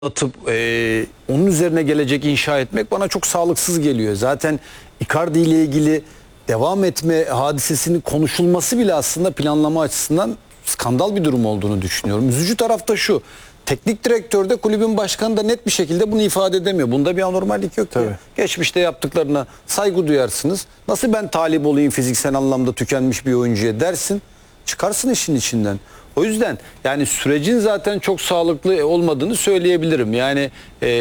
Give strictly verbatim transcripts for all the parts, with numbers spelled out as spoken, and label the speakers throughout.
Speaker 1: atıp e, onun üzerine gelecek inşa etmek bana çok sağlıksız geliyor. Zaten Icardi ile ilgili devam etme hadisesinin konuşulması bile aslında planlama açısından skandal bir durum olduğunu düşünüyorum. Üzücü taraf da şu: teknik direktör de kulübün başkanı da net bir şekilde bunu ifade edemiyor. Bunda bir anormallik yok. Tabii. Geçmişte yaptıklarına saygı duyarsınız. Nasıl ben talip olayım fiziksel anlamda tükenmiş bir oyuncuya dersin, çıkarsın işin içinden. O yüzden yani sürecin zaten çok sağlıklı olmadığını söyleyebilirim. Yani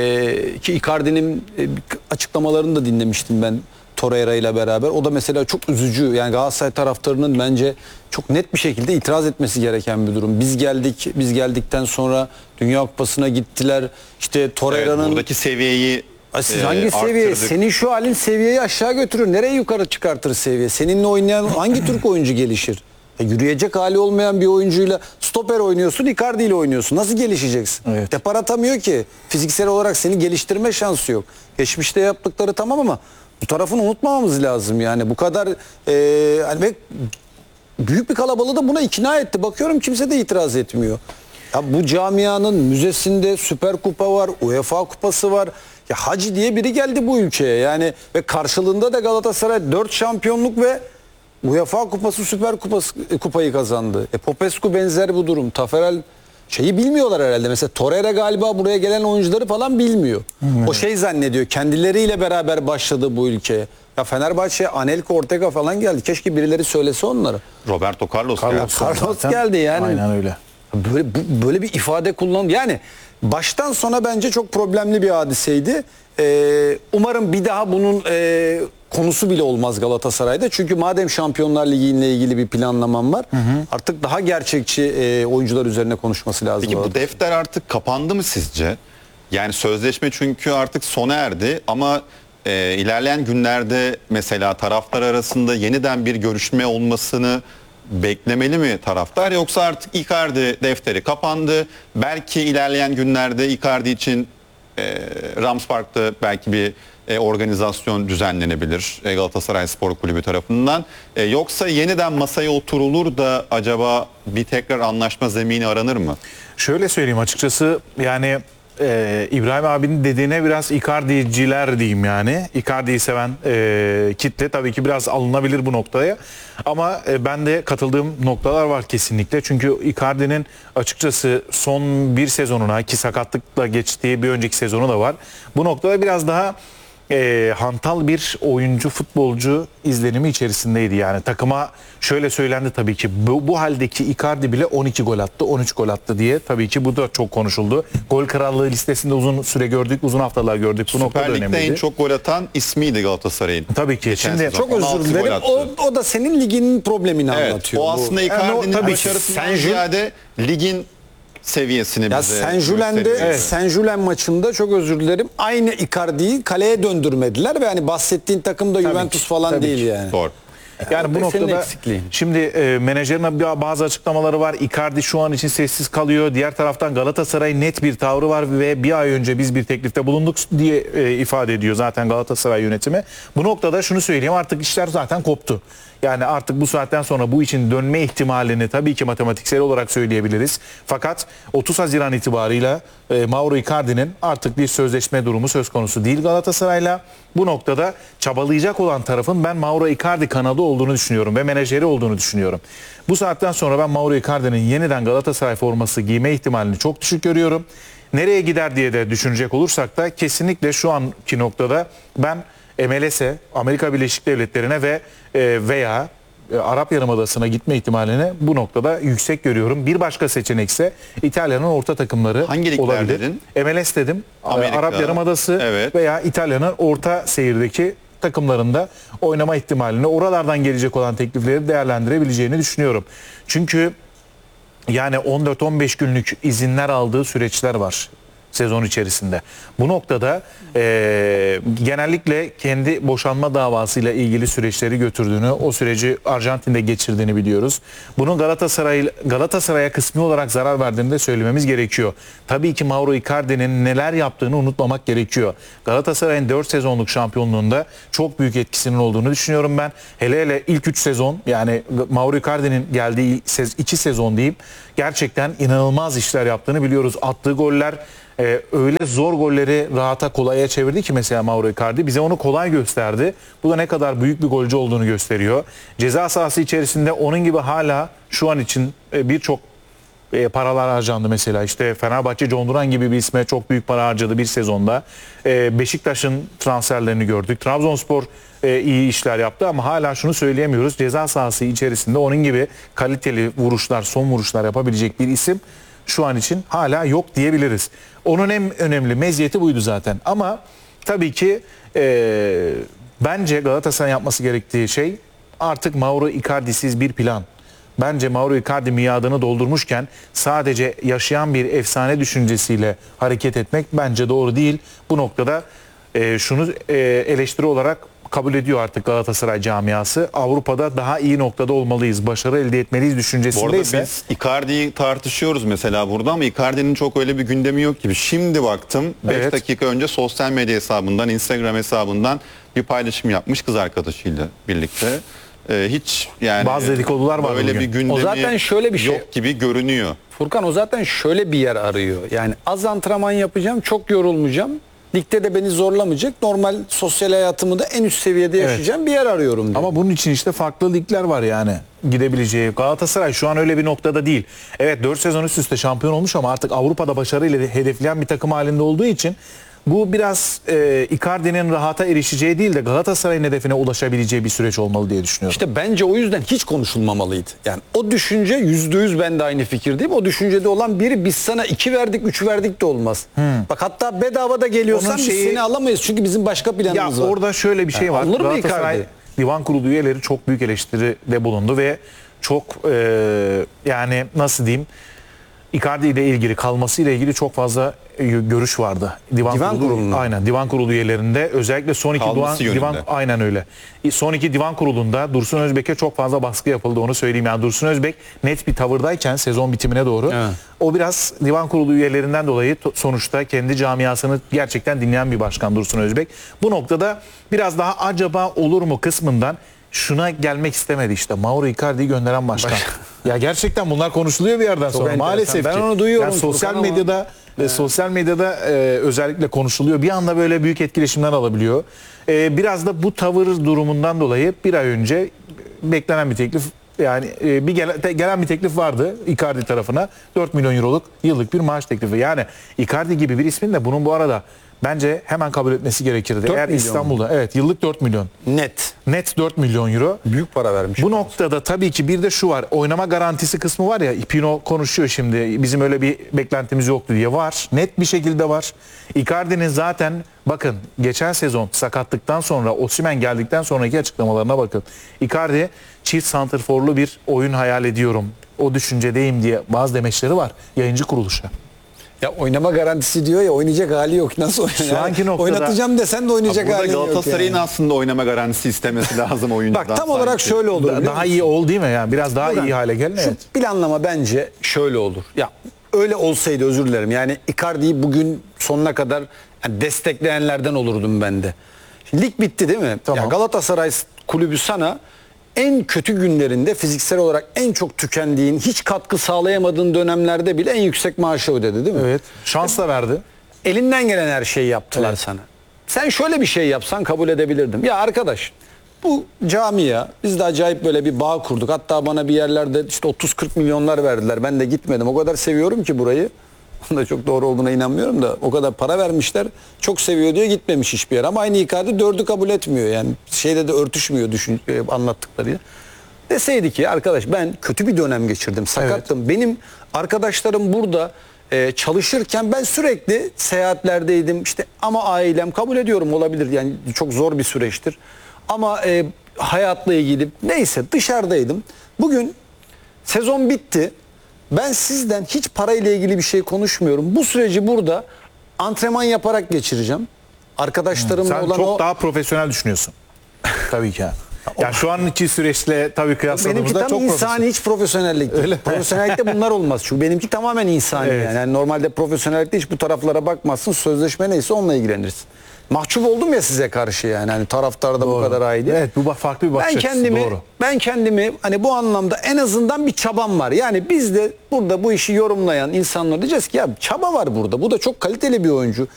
Speaker 1: e, ki Icardi'nin e, açıklamalarını da dinlemiştim ben Torreira ile beraber. O da mesela çok üzücü. Yani Galatasaray taraftarının bence çok net bir şekilde itiraz etmesi gereken bir durum. Biz geldik, biz geldikten sonra Dünya Kupası'na gittiler. İşte Torreira'nın...
Speaker 2: Evet, buradaki seviyeyi
Speaker 1: Siz
Speaker 2: e,
Speaker 1: hangi seviye?
Speaker 2: arttırdık.
Speaker 1: Senin şu halin seviyeyi aşağı götürür. Nereye yukarı çıkartır seviye? Seninle oynayan hangi Türk oyuncu gelişir? E, yürüyecek hali olmayan bir oyuncuyla stoper oynuyorsun, Icardi ile oynuyorsun. Nasıl gelişeceksin? Evet. Depar atamıyor ki. Fiziksel olarak seni geliştirme şansı yok. Geçmişte yaptıkları tamam ama bu tarafını unutmamamız lazım yani. Bu kadar e, yani ve büyük bir kalabalığı da buna ikna etti. Bakıyorum kimse de itiraz etmiyor. Ya bu camianın müzesinde Süper Kupa var, UEFA Kupası var. Ya Hacı diye biri geldi bu ülkeye yani ve karşılığında da Galatasaray dört şampiyonluk ve UEFA Kupası, Süper Kupası, Kupayı kazandı. E Popescu benzer bu durum. Taferel şeyi bilmiyorlar herhalde. Mesela Torreira galiba buraya gelen oyuncuları falan bilmiyor. Hmm. O şey zannediyor. Kendileriyle beraber başladı bu ülkeye. Ya Fenerbahçe, Anelka, Ortega falan geldi. Keşke birileri söylese onları.
Speaker 2: Roberto Carlos,
Speaker 1: Carlos,
Speaker 2: geldi.
Speaker 1: Carlos geldi yani.
Speaker 3: Aynen öyle.
Speaker 1: Böyle böyle bir ifade kullan. Yani baştan sona bence çok problemli bir hadiseydi. Ee, umarım bir daha bunun e, konusu bile olmaz Galatasaray'da. Çünkü madem Şampiyonlar Ligi'yle ilgili bir planlamam var, hı hı, artık daha gerçekçi e, oyuncular üzerine konuşması lazım.
Speaker 2: Peki bu defter artık kapandı mı sizce? Yani sözleşme çünkü artık sona erdi ama e, ilerleyen günlerde mesela taraftar arasında yeniden bir görüşme olmasını beklemeli mi taraftar, yoksa artık Icardi defteri kapandı? Belki ilerleyen günlerde Icardi için e, Rams Park'ta belki bir e, organizasyon düzenlenebilir e, Galatasaray Spor Kulübü tarafından. E, yoksa yeniden masaya oturulur da acaba bir tekrar anlaşma zemini aranır mı?
Speaker 3: Şöyle söyleyeyim açıkçası, yani e, İbrahim abinin dediğine biraz Icardi'ciler diyeyim yani. Icardi'yi seven e, kitle tabii ki biraz alınabilir bu noktaya. Ama e, ben de katıldığım noktalar var kesinlikle. Çünkü Icardi'nin açıkçası son bir sezonuna, ki sakatlıkla geçtiği bir önceki sezonu da var, bu noktada biraz daha E, hantal bir oyuncu, futbolcu izlenimi içerisindeydi. Yani takıma şöyle söylendi tabii ki, bu, bu haldeki Icardi bile on iki gol attı, on üç gol attı diye. Tabii ki bu da çok konuşuldu. Gol krallığı listesinde uzun süre gördük, uzun haftalar gördük. Bu noktada önemliydi.
Speaker 2: Süper Lig'de en çok gol atan ismiydi Galatasaray'ın.
Speaker 3: Tabii ki.
Speaker 2: Geçen
Speaker 3: Şimdi
Speaker 2: sezon
Speaker 1: çok özür dilerim. O, o da senin liginin problemini
Speaker 2: evet,
Speaker 1: anlatıyor.
Speaker 2: o aslında Icardi'nin
Speaker 1: yani
Speaker 2: başarısından ziyade ligin seviyesini
Speaker 1: ya
Speaker 2: bize
Speaker 1: Saint Julen'de, evet. Saint Julen maçında çok özür dilerim, aynı Icardi'yi kaleye döndürmediler ve hani bahsettiğin takım da Juventus ki, falan değil ki. Yani.
Speaker 2: Doğru.
Speaker 3: Yani bu noktada şimdi e, menajerin bazı açıklamaları var. Icardi şu an için sessiz kalıyor. Diğer taraftan Galatasaray'ın net bir tavrı var ve bir ay önce biz bir teklifte bulunduk diye e, ifade ediyor zaten Galatasaray yönetimi. Bu noktada şunu söyleyeyim, artık işler zaten koptu. Yani artık bu saatten sonra bu için dönme ihtimalini tabii ki matematiksel olarak söyleyebiliriz. Fakat otuz Haziran itibarıyla e, Mauro Icardi'nin artık bir sözleşme durumu söz konusu değil Galatasaray'la. Bu noktada çabalayacak olan tarafın ben Mauro Icardi kanadı olduğunu düşünüyorum ve menajeri olduğunu düşünüyorum. Bu saatten sonra ben Mauro Icardi'nin yeniden Galatasaray forması giyme ihtimalini çok düşük görüyorum. Nereye gider diye de düşünecek olursak da kesinlikle şu anki noktada ben M L S'e, Amerika Birleşik Devletleri'ne ve e, veya e, Arap Yarımadası'na gitme ihtimalini bu noktada yüksek görüyorum. Bir başka seçenek ise İtalya'nın orta takımları
Speaker 2: hangi
Speaker 3: olabilir.
Speaker 2: Dedin?
Speaker 3: M L S dedim.
Speaker 2: Amerika,
Speaker 3: Arap Yarımadası, evet, veya İtalya'nın orta seyirdeki takımlarında oynama ihtimalini, oralardan gelecek olan teklifleri değerlendirebileceğini düşünüyorum. Çünkü yani on dört on beş günlük izinler aldığı süreçler var sezon içerisinde. Bu noktada e, genellikle kendi boşanma davasıyla ilgili süreçleri götürdüğünü, o süreci Arjantin'de geçirdiğini biliyoruz. Bunun Galatasaray Galatasaray'a kısmi olarak zarar verdiğini de söylememiz gerekiyor. Tabii ki Mauro Icardi'nin neler yaptığını unutmamak gerekiyor. Galatasaray'ın dört sezonluk şampiyonluğunda çok büyük etkisinin olduğunu düşünüyorum ben. Hele hele ilk üç sezon, yani Mauro Icardi'nin geldiği iki sezon diyeyim, gerçekten inanılmaz işler yaptığını biliyoruz. Attığı goller Ee, öyle zor golleri rahata kolaya çevirdi ki mesela Mauro Icardi. Bize onu kolay gösterdi. Bu da ne kadar büyük bir golcü olduğunu gösteriyor. Ceza sahası içerisinde onun gibi hala şu an için e, birçok e, paralar harcandı mesela. İşte Fenerbahçe John Duran gibi bir isme çok büyük para harcadı bir sezonda. E, Beşiktaş'ın transferlerini gördük. Trabzonspor e, iyi işler yaptı ama hala şunu söyleyemiyoruz. Ceza sahası içerisinde onun gibi kaliteli vuruşlar, son vuruşlar yapabilecek bir isim şu an için hala yok diyebiliriz. Onun en önemli meziyeti buydu zaten. Ama tabii ki e, bence Galatasaray'ın yapması gerektiği şey artık Mauro Icardi'siz bir plan. Bence Mauro Icardi miadını doldurmuşken sadece yaşayan bir efsane düşüncesiyle hareket etmek bence doğru değil. Bu noktada e, şunu e, eleştiri olarak kabul ediyor artık Galatasaray camiası. Avrupa'da daha iyi noktada olmalıyız, başarı elde etmeliyiz
Speaker 2: Bu arada
Speaker 3: düşüncesindeyse.
Speaker 2: biz Icardi'yi tartışıyoruz mesela burada ama Icardi'nin çok öyle bir gündemi yok gibi. Şimdi baktım beş
Speaker 3: Evet.
Speaker 2: dakika önce sosyal medya hesabından, Instagram hesabından bir paylaşım yapmış kız arkadaşıyla birlikte. Ee, hiç yani
Speaker 3: Bazı dedikodular var
Speaker 2: böyle
Speaker 3: bugün.
Speaker 2: bir gündemi
Speaker 1: O zaten şöyle bir şey.
Speaker 2: yok gibi görünüyor.
Speaker 1: Furkan o zaten şöyle bir yer arıyor. Yani az antrenman yapacağım, çok yorulmayacağım. Ligde de beni zorlamayacak. Normal sosyal hayatımı da en üst seviyede yaşayacağım bir yer arıyorum diyor.
Speaker 3: Ama bunun için işte farklı ligler var yani gidebileceği. Galatasaray şu an öyle bir noktada değil. Evet dört sezon üst üste şampiyon olmuş ama artık Avrupa'da başarıyla hedefleyen bir takım halinde olduğu için bu biraz e, Icardi'nin rahata erişeceği değil de Galatasaray'ın hedefine ulaşabileceği bir süreç olmalı diye düşünüyorum.
Speaker 1: İşte bence o yüzden hiç konuşulmamalıydı. Yani o düşünce yüzde yüz ben de aynı fikirdeyim. O düşüncede olan biri biz sana iki verdik, üç verdik de olmaz. Bak hatta bedava da geliyorsan
Speaker 3: Onun
Speaker 1: biz
Speaker 3: şeyi-
Speaker 1: seni alamayız. Çünkü bizim başka
Speaker 3: Ya
Speaker 1: planımız var.
Speaker 3: orada şöyle bir şey
Speaker 1: Ha,
Speaker 3: var.
Speaker 1: olur mu
Speaker 3: Galatasaray
Speaker 1: Icardi?
Speaker 3: Divan Kurulu üyeleri çok büyük eleştiride bulundu ve çok e, yani nasıl diyeyim Icardi ile ilgili kalması ile ilgili çok fazla e, görüş vardı. Divan,
Speaker 1: Divan
Speaker 3: kurulu,
Speaker 1: kurulunda.
Speaker 3: aynen Divan Kurulu üyelerinde özellikle son iki
Speaker 2: Kalması
Speaker 3: divan, divan
Speaker 2: yönünde.
Speaker 3: aynen öyle. Son iki Divan Kurulu'nda Dursun Özbek'e çok fazla baskı yapıldı onu söyleyeyim. Yani Dursun Özbek net bir tavırdayken sezon bitimine doğru
Speaker 1: Evet.
Speaker 3: o biraz Divan Kurulu üyelerinden dolayı to- sonuçta kendi camiasını gerçekten dinleyen bir başkan Dursun Özbek. Bu noktada biraz daha acaba olur mu kısmından şuna gelmek istemedi işte. Mauro Icardi'yi gönderen başkan. Ya gerçekten bunlar konuşuluyor bir yerden sonra.
Speaker 1: enteresan.
Speaker 3: Maalesef
Speaker 1: Ben
Speaker 3: ki.
Speaker 1: onu duyuyorum
Speaker 3: Yani sosyal
Speaker 1: Furkan ama-
Speaker 3: medyada e, sosyal medyada e, özellikle konuşuluyor. Bir anda böyle büyük etkileşimler alabiliyor. E, biraz da bu tavır durumundan dolayı bir ay önce beklenen bir teklif yani e, bir gelen, te- gelen bir teklif vardı Icardi tarafına. dört milyon euroluk yıllık bir maaş teklifi. Yani Icardi gibi bir ismin de bunun bu arada bence hemen kabul etmesi gerekirdi.
Speaker 1: dört
Speaker 3: Eğer
Speaker 1: milyon
Speaker 3: İstanbul'da evet yıllık dört milyon.
Speaker 1: Net.
Speaker 3: Net dört milyon euro.
Speaker 1: Büyük para vermiş.
Speaker 3: Bu noktada tabii ki bir de şu var. Oynama garantisi kısmı var ya. Pino konuşuyor şimdi. Bizim öyle bir beklentimiz yoktu diye. Var. Net bir şekilde var. Icardi'nin zaten bakın geçen sezon sakatlıktan sonra Osimhen geldikten sonraki açıklamalarına bakın. Icardi çift santrforlu bir oyun hayal ediyorum. O düşüncedeyim diye bazı demeçleri var. Yayıncı kuruluşa.
Speaker 1: Ya oynama garantisi diyor ya oynayacak hali yok. Nasıl oynayacak?
Speaker 3: Şu anki noktada-
Speaker 1: Oynatacağım desen de oynayacak
Speaker 2: Burada
Speaker 1: hali yok.
Speaker 2: Galatasaray'ın
Speaker 1: yani.
Speaker 2: aslında oynama garantisi istemesi lazım oyuncudan.
Speaker 1: Bak tam olarak
Speaker 2: sanki.
Speaker 1: şöyle olur.
Speaker 3: Da-
Speaker 1: biliyor
Speaker 3: daha
Speaker 1: musun?
Speaker 3: iyi ol değil mi? Yani biraz daha
Speaker 1: Buradan
Speaker 3: iyi hale gelin.
Speaker 1: Şu
Speaker 3: Evet.
Speaker 1: planlama bence şöyle olur. Ya öyle olsaydı özür dilerim. Yani Icardi'yi bugün sonuna kadar yani destekleyenlerden olurdum ben de. Şimdi lig bitti değil mi?
Speaker 3: Tamam.
Speaker 1: Ya Galatasaray kulübü sana en kötü günlerinde fiziksel olarak en çok tükendiğin, hiç katkı sağlayamadığın dönemlerde bile en yüksek maaşı ödedi değil mi?
Speaker 3: Evet. Şans da verdi.
Speaker 1: Elinden gelen her şeyi yaptılar
Speaker 3: Evet.
Speaker 1: sana. Sen şöyle bir şey yapsan kabul edebilirdim. Ya arkadaş bu camia biz de acayip böyle bir bağ kurduk. Hatta bana bir yerlerde işte otuz kırk milyonlar verdiler. Ben de gitmedim. O kadar seviyorum ki burayı. Onun da çok doğru olduğuna inanmıyorum da o kadar para vermişler. Çok seviyor diye gitmemiş hiçbir yer. Ama aynı Icardi dördü kabul etmiyor. Yani şeyde de örtüşmüyor düşün, e, anlattıkları. Deseydi ki arkadaş ben kötü bir dönem geçirdim. Sakattım. Benim arkadaşlarım burada e, çalışırken ben sürekli seyahatlerdeydim. İşte ama ailem kabul ediyorum olabilir. Yani çok zor bir süreçtir. Ama e, hayatla ilgili neyse dışarıdaydım. Bugün sezon bitti. Ben sizden hiç parayla ilgili bir şey konuşmuyorum. Bu süreci burada antrenman yaparak geçireceğim. Arkadaşlarımla
Speaker 3: Sen
Speaker 1: olan
Speaker 3: çok
Speaker 1: o
Speaker 3: daha profesyonel düşünüyorsun. Tabii ki. Ya şu anki süreçle tabii
Speaker 1: Benimki
Speaker 3: kıyasladığımızda
Speaker 1: tam
Speaker 3: çok
Speaker 1: insani,
Speaker 3: profesyonel.
Speaker 1: hiç profesyonellik değil. Profesyonellikte bunlar olmaz. Çünkü benimki tamamen insani.
Speaker 3: Evet.
Speaker 1: Yani. Yani normalde profesyonellikte hiç bu taraflara bakmazsın. Sözleşme neyse onunla ilgilenirsin. Mahcup oldum ya size karşı yani. Hani taraftar da bu kadar ayrı.
Speaker 3: Evet, bu farklı bir bakış
Speaker 1: Ben
Speaker 3: açısı,
Speaker 1: kendimi
Speaker 3: doğru.
Speaker 1: ben kendimi hani bu anlamda en azından bir çabam var. Yani biz de burada bu işi yorumlayan insanlar diyeceğiz ki ya çaba var burada. Bu da çok kaliteli bir oyuncu.